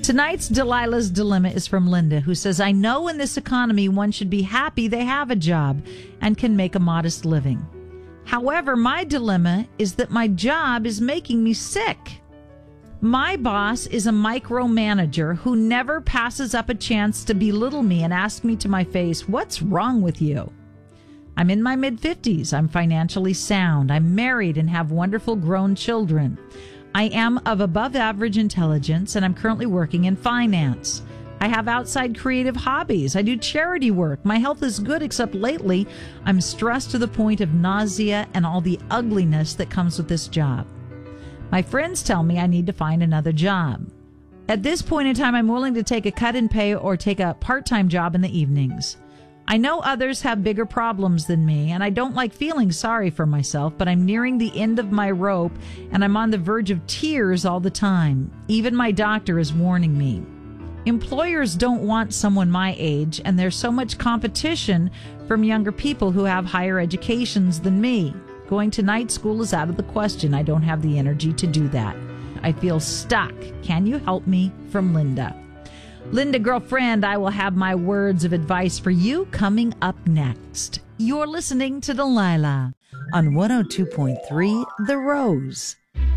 Tonight's Delilah's Dilemma is from Linda, who says, I know in this economy one should be happy they have a job and can make a modest living. However, my dilemma is that my job is making me sick. My boss is a micromanager who never passes up a chance to belittle me and ask me to my face, what's wrong with you? I'm in my mid-50s. I'm financially sound. I'm married and have wonderful grown children. I am of above average intelligence, and I'm currently working in finance. I have outside creative hobbies. I do charity work. My health is good, except lately I'm stressed to the point of nausea and all the ugliness that comes with this job. My friends tell me I need to find another job. At this point in time, I'm willing to take a cut in pay or take a part-time job in the evenings. I know others have bigger problems than me, and I don't like feeling sorry for myself, but I'm nearing the end of my rope, and I'm on the verge of tears all the time. Even my doctor is warning me. Employers don't want someone my age, and there's so much competition from younger people who have higher educations than me. Going to night school is out of the question. I don't have the energy to do that. I feel stuck. Can you help me? From Linda. Linda, girlfriend, I will have my words of advice for you coming up next. You're listening to Delilah on 102.3 The Rose.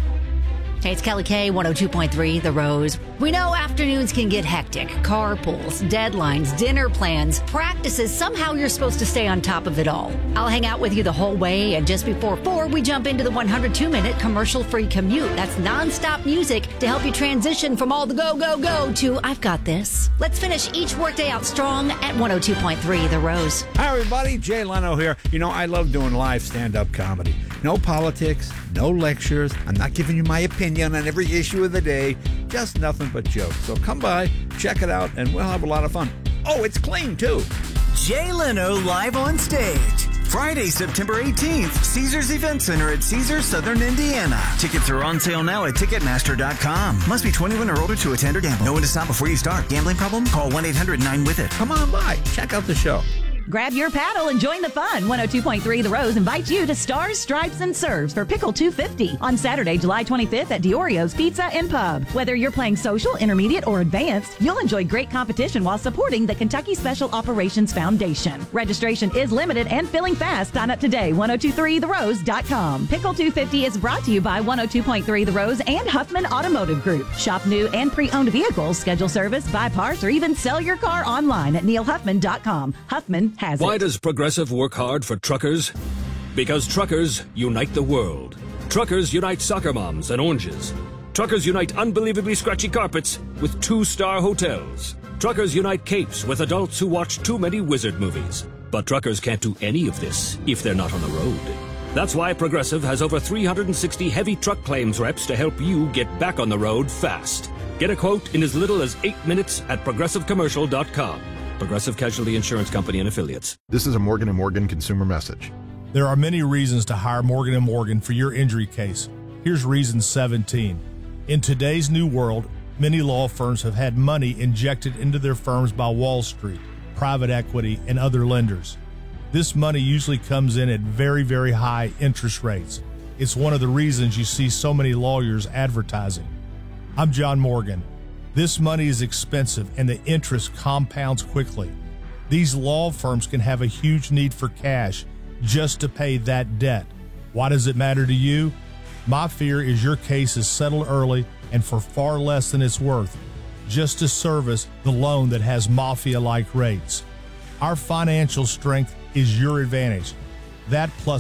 Hey, it's Kelly K, 102.3 The Rose. We know afternoons can get hectic. Carpools, deadlines, dinner plans, practices. Somehow you're supposed to stay on top of it all. I'll hang out with you the whole way, and just before 4, we jump into the 102-minute commercial-free commute. That's nonstop music to help you transition from all the go, go, go to I've got this. Let's finish each workday out strong at 102.3 The Rose. Hi, everybody. Jay Leno here. You know, I love doing live stand-up comedy. No politics, no lectures. I'm not giving you my opinion on every issue of the day. Just nothing but jokes. So come by, check it out, and we'll have a lot of fun. Oh, it's clean, too. Jay Leno live on stage. Friday, September 18th, Caesars Event Center at Caesars, Southern Indiana. Tickets are on sale now at Ticketmaster.com. Must be 21 or older to attend or gamble. Know when to stop before you start. Gambling problem? Call 1-800-9-WITH-IT. Come on by. Check out the show. Grab your paddle and join the fun. 102.3 The Rose invites you to Stars, Stripes, and Serves for Pickle 250 on Saturday, July 25th at Diorio's Pizza and Pub. Whether you're playing social, intermediate, or advanced, you'll enjoy great competition while supporting the Kentucky Special Operations Foundation. Registration is limited and filling fast. Sign up today, 1023therose.com. Pickle 250 is brought to you by 102.3 The Rose and Huffman Automotive Group. Shop new and pre-owned vehicles, schedule service, buy parts, or even sell your car online at neilhuffman.com. Huffman has it. Why does Progressive work hard for truckers? Because truckers unite the world. Truckers unite soccer moms and oranges. Truckers unite unbelievably scratchy carpets with 2-star hotels. Truckers unite capes with adults who watch too many wizard movies. But truckers can't do any of this if they're not on the road. That's why Progressive has over 360 heavy truck claims reps to help you get back on the road fast. Get a quote in as little as 8 minutes at ProgressiveCommercial.com. Progressive Casualty Insurance Company and Affiliates. This is a Morgan & Morgan consumer message. There are many reasons to hire Morgan & Morgan for your injury case. Here's reason 17. In today's new world, many law firms have had money injected into their firms by Wall Street, private equity, and other lenders. This money usually comes in at very, very high interest rates. It's one of the reasons you see so many lawyers advertising. I'm John Morgan. This money is expensive and the interest compounds quickly. These law firms can have a huge need for cash just to pay that debt. Why does it matter to you? My fear is your case is settled early and for far less than it's worth, just to service the loan that has mafia-like rates. Our financial strength is your advantage. That plus